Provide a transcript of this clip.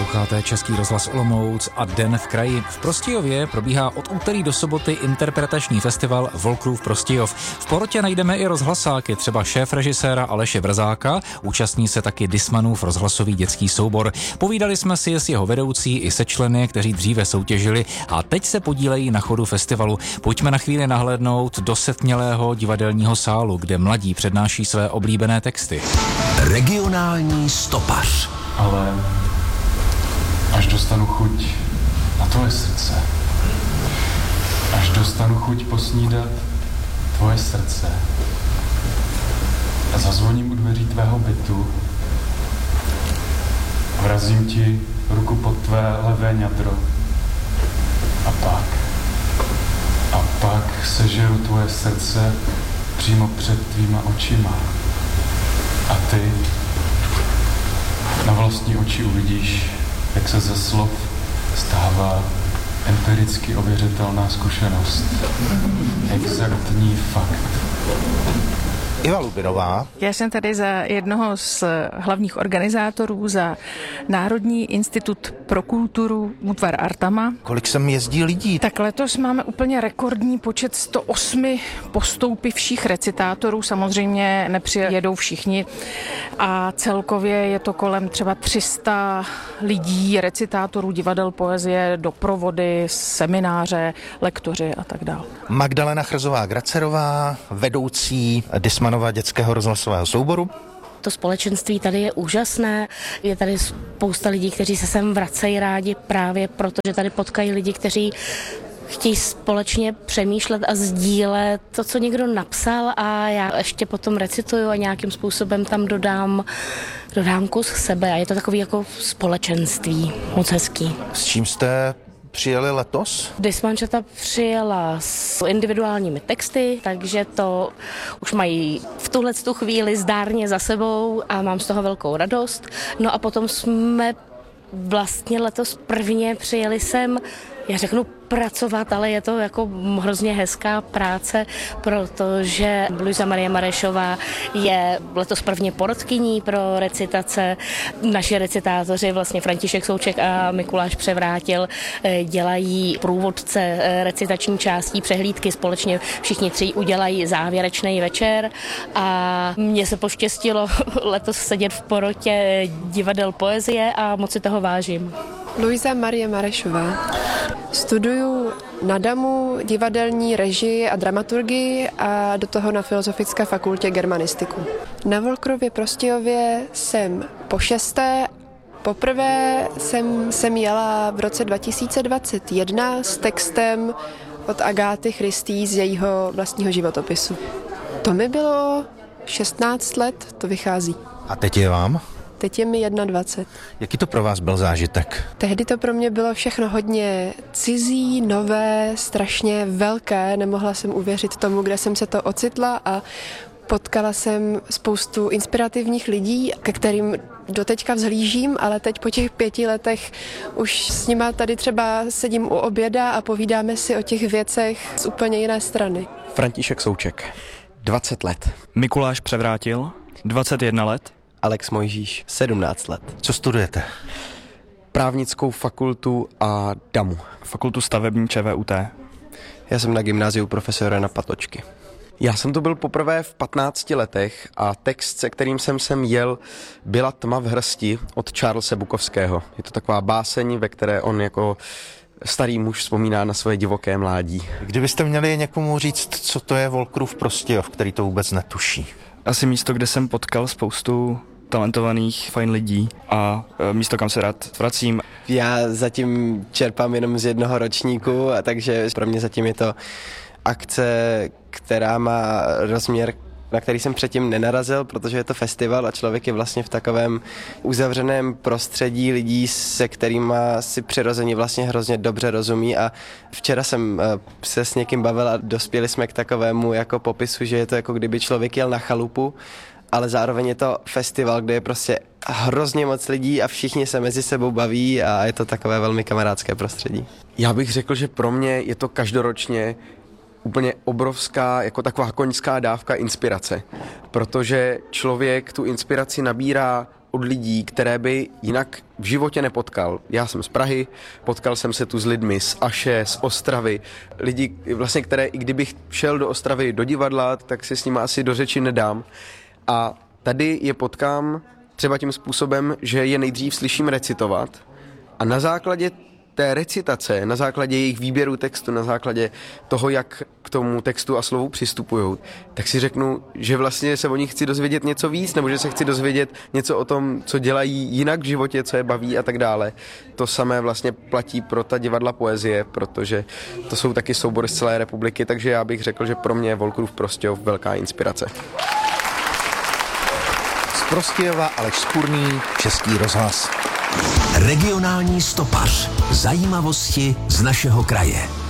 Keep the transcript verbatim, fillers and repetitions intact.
Posloucháte Český rozhlas Olomouc a Den v kraji. V Prostějově probíhá od úterý do soboty interpretační festival Volkrův Prostějov. V porotě najdeme i rozhlasáky, třeba šéfrežiséra Aleše Vrzáka, účastní se taky Dismanův rozhlasový dětský soubor. Povídali jsme si s jeho vedoucí i se členy, kteří dříve soutěžili a teď se podílejí na chodu festivalu. Pojďme na chvíli nahlédnout do setmělého divadelního sálu, kde mladí přednáší své oblíbené texty. Regionální stopař. Ale až dostanu chuť na tvoje srdce, až dostanu chuť posnídat tvoje srdce a zazvoním u dveří tvého bytu, vrazím ti ruku pod tvé levé ňadro a pak, a pak sežeru tvoje srdce přímo před tvýma očima a ty na vlastní oči uvidíš, jak se ze slov stává empiricky ověřitelná zkušenost. Exaktní fakt. Iva Lubinová. Já jsem tady za jednoho z hlavních organizátorů za Národní institut pro kulturu útvar Artama. Kolik sem jezdí lidí? Tak letos máme úplně rekordní počet sto osm postoupivších recitátorů. Samozřejmě nepřijedou všichni a celkově je to kolem třeba tři sta lidí, recitátorů, divadel, poezie, doprovody, semináře, lektoři a tak dále. Magdalena Chrzová-Gracerová, vedoucí Dismanova dětského rozhlasového souboru. To společenství tady je úžasné. Je tady spousta lidí, kteří se sem vracejí rádi právě proto, že tady potkají lidi, kteří chtějí společně přemýšlet a sdílet to, co někdo napsal a já ještě potom recituju a nějakým způsobem tam dodám, dodám kus sebe a je to takový jako společenství, moc hezký. S čím jste přijeli letos? Dismančata přijela s individuálními texty, takže to už mají v tuhle tu chvíli zdárně za sebou a mám z toho velkou radost. No a potom jsme vlastně letos prvně přijeli sem, já řeknu pracovat, ale je to jako hrozně hezká práce, protože Luisa Marie Marešová je letos prvně porotkyní pro recitace. Naši recitátoři, vlastně František Souček a Mikuláš Převrátil, dělají průvodce recitační částí přehlídky. Společně všichni tři udělají závěrečný večer a mně se poštěstilo letos sedět v porotě divadel poezie a moc si toho vážím. Luisa Marie Marešová. Studuju na DAMu divadelní režii a dramaturgii a do toho na Filozofické fakultě germanistiku. Na Volkrově Prostějově jsem po šesté. Poprvé jsem, jsem jela v roce dva tisíce dvacet jedna s textem od Agáty Christie z jejího vlastního životopisu. To mi bylo šestnáct let, to vychází. A teď je vám? Teď je mi dvacet jedna. Jaký to pro vás byl zážitek? Tehdy to pro mě bylo všechno hodně cizí, nové, strašně velké. Nemohla jsem uvěřit tomu, kde jsem se to ocitla a potkala jsem spoustu inspirativních lidí, ke kterým doteďka vzhlížím, ale teď po těch pěti letech už s nima tady třeba sedím u oběda a povídáme si o těch věcech z úplně jiné strany. František Souček, dvacet let. Mikuláš Převrátil, dvacet jedna let. Alex Mojžíš, sedmnáct let. Co studujete? Právnickou fakultu a DAMu. Fakultu stavební ČVUT. Já jsem na gymnáziu profesora na Patočky. Já jsem tu byl poprvé v patnácti letech a text, se kterým jsem sem jel, byla Tma v hrsti od Charlese Bukowského. Je to taková báseň, ve které on jako starý muž vzpomíná na svoje divoké mládí. Kdybyste měli někomu říct, co to je Volkrův Prostějov, který to vůbec netuší? Asi místo, kde jsem potkal spoustu talentovaných, fajn lidí a místo, kam se rád vracím. Já zatím čerpám jenom z jednoho ročníku, a takže pro mě zatím je to akce, která má rozměr, na který jsem předtím nenarazil, protože je to festival a člověk je vlastně v takovém uzavřeném prostředí lidí, se kterými si přirozeně vlastně hrozně dobře rozumí a včera jsem se s někým bavil a dospěli jsme k takovému jako popisu, že je to jako kdyby člověk jel na chalupu, ale zároveň je to festival, kde je prostě hrozně moc lidí a všichni se mezi sebou baví a je to takové velmi kamarádské prostředí. Já bych řekl, že pro mě je to každoročně úplně obrovská, jako taková koňská dávka inspirace, protože člověk tu inspiraci nabírá od lidí, které by jinak v životě nepotkal. Já jsem z Prahy, potkal jsem se tu s lidmi z Aše, z Ostravy, lidi, vlastně, které i kdybych šel do Ostravy do divadla, tak si s nimi asi do řeči nedám. A tady je potkám třeba tím způsobem, že je nejdřív slyším recitovat a na základě té recitace, na základě jejich výběru textu, na základě toho, jak k tomu textu a slovu přistupují, tak si řeknu, že vlastně se o nich chci dozvědět něco víc, nebo že se chci dozvědět něco o tom, co dělají jinak v životě, co je baví a tak dále. To samé vlastně platí pro ta divadla poezie, protože to jsou taky soubory z celé republiky, takže já bych řekl, že pro mě je Volkrův Prostějov velká inspirace. Z Prostějova Aleš Spurný, Český rozhlas. Regionální stopař. Zajímavosti z našeho kraje.